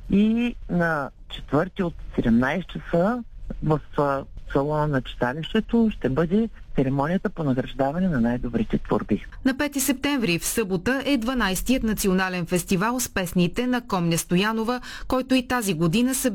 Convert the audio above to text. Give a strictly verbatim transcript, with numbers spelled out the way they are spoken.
И на четвърти от седемнайсет часа в салона на читалището ще бъде церемонията по награждаване на най-добрите творби. На пети септември в събота е дванайсетият национален фестивал с песните на Комня Стоянова, който и тази година